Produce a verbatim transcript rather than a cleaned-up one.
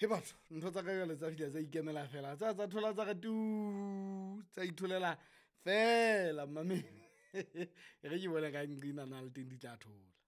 he batho ntho tsa ka jale tsa fihla tsa ikemela fela tsa tsa thola tsa ka tu tsa itholela fela mameng e re ke bone ka nqina na le teng di tla thola